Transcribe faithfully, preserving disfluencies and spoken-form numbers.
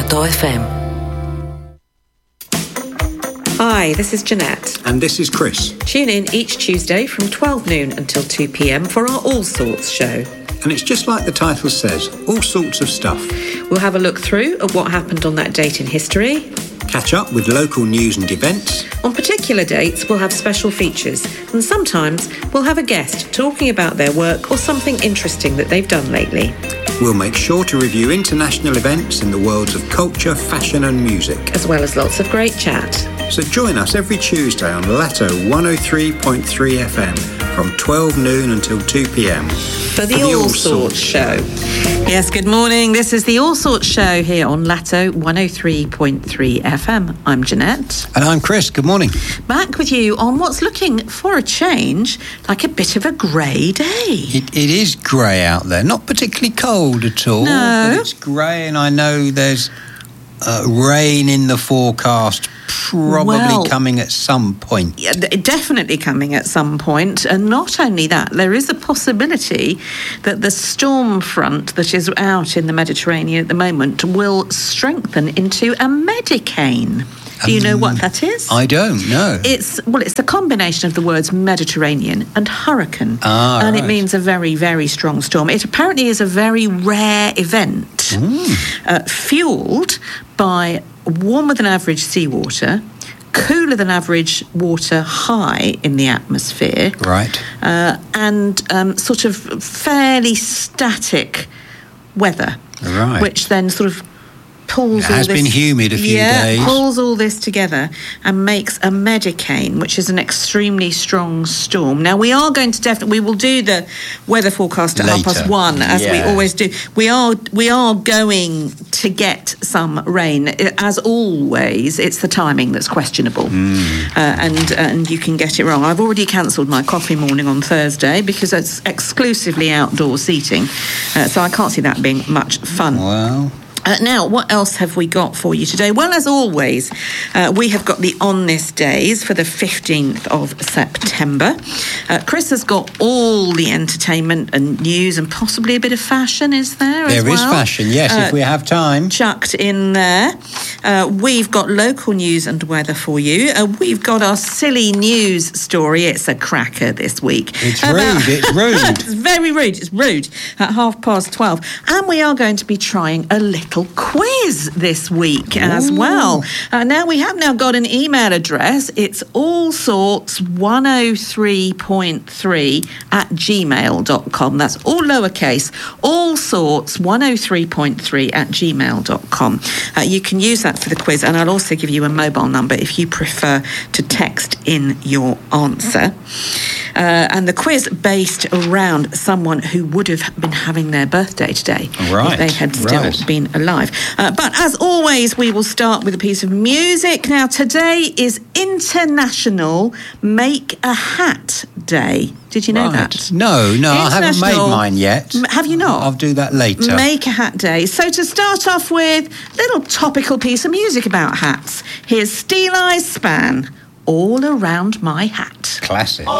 Lato F M. Hi, this is Jeanette. And this is Chris. Tune in each Tuesday from twelve noon until two p.m. for our All Sorts show. And it's just like the title says, all sorts of stuff. We'll have a look through at what happened on that date in history. Catch up with local news and events. On particular dates, we'll have special features. And sometimes we'll have a guest talking about their work or something interesting that they've done lately. We'll make sure to review international events in the worlds of culture, fashion and music. As well as lots of great chat. So join us every Tuesday on Lato one oh three point three F M from twelve noon until two p.m. For the, for the All, All Sorts show. Yes, good morning. This is the All Sorts show here on Lato one oh three point three F M. I'm Jeanette. And I'm Chris. Good morning. Back with you on what's looking, for a change, like a bit of a grey day. It, it is grey out there. Not particularly cold at all. No. But it's grey, and I know there's uh, rain in the forecast. Probably well, coming at some point. Yeah, definitely coming at some point. And not only that, there is a possibility that the storm front that is out in the Mediterranean at the moment will strengthen into a Medicane. Do you um, know what that is? I don't know. It's well, it's the combination of the words Mediterranean and hurricane, ah, and right. it means a very, very strong storm. It apparently is a very rare event, mm. uh, fueled by warmer than average seawater, cooler than average water high in the atmosphere, right, uh, and um, sort of fairly static weather, right, which then sort of pulls it all has this, been humid a few yeah, days. pulls all this together and makes a Medicane, which is an extremely strong storm. Now, we are going to definitely, we will do the weather forecast at half past one, as yeah. we always do. We are, we are going to get some rain. As always, it's the timing that's questionable. Mm. Uh, and, and you can get it wrong. I've already cancelled my coffee morning on Thursday because it's exclusively outdoor seating. Uh, so I can't see that being much fun. Well... Uh, now, what else have we got for you today? Well, as always, uh, we have got the On This Days for the fifteenth of September. Uh, Chris has got all the entertainment and news and possibly a bit of fashion, is there, There as well? is fashion, yes, uh, if we have time. Chucked in there. Uh, we've got local news and weather for you. Uh, we've got our silly news story. It's a cracker this week. It's About... rude, it's rude. It's very rude, it's rude, at half past twelve. And we are going to be trying a little quiz this week Ooh. as well. Uh, now, we have now got an email address. It's allsorts one oh three point three at gmail dot com. That's all lowercase, allsorts one oh three point three at gmail dot com. Uh, you can use that for the quiz, and I'll also give you a mobile number if you prefer to text in your answer. Uh, and the quiz based around someone who would have been having their birthday today right. if they had still right. been alive. Uh, but as always, we will start with a piece of music. Now, today is International Make a Hat Day. Did you know right. that? No, no, I haven't made mine yet. Have you not? I'll do that later. Make a Hat Day. So to start off with, a little topical piece of music about hats. Here's Steel Eyes Span, All Around My Hat. Classic.